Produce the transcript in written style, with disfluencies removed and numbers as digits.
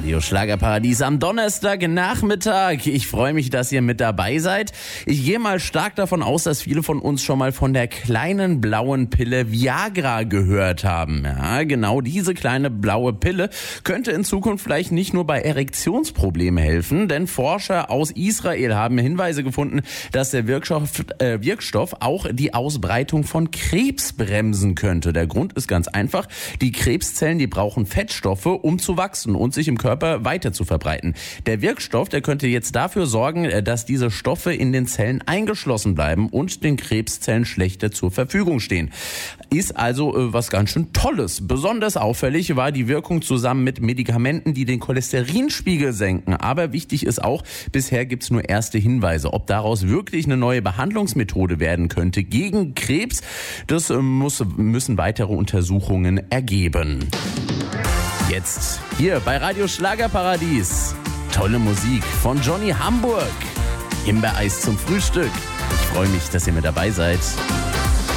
Radio Schlagerparadies am Donnerstagnachmittag. Ich freue mich, dass ihr mit dabei seid. Ich gehe mal stark davon aus, dass viele von uns schon mal von der kleinen blauen Pille Viagra gehört haben. Ja, genau diese kleine blaue Pille könnte in Zukunft vielleicht nicht nur bei Erektionsproblemen helfen, denn Forscher aus Israel haben Hinweise gefunden, dass der Wirkstoff auch die Ausbreitung von Krebs bremsen könnte. Der Grund ist ganz einfach. Die Krebszellen, die brauchen Fettstoffe, um zu wachsen und sich im Körper weiter zu verbreiten. Der Wirkstoff, der könnte jetzt dafür sorgen, dass diese Stoffe in den Zellen eingeschlossen bleiben und den Krebszellen schlechter zur Verfügung stehen. Ist also was ganz schön Tolles. Besonders auffällig war die Wirkung zusammen mit Medikamenten, die den Cholesterinspiegel senken. Aber wichtig ist auch, bisher gibt es nur erste Hinweise. Ob daraus wirklich eine neue Behandlungsmethode werden könnte gegen Krebs, das müssen weitere Untersuchungen ergeben. Jetzt hier bei Radio Schlagerparadies. Tolle Musik von Johnny Hamburg. Himbeereis zum Frühstück. Ich freue mich, dass ihr mit dabei seid.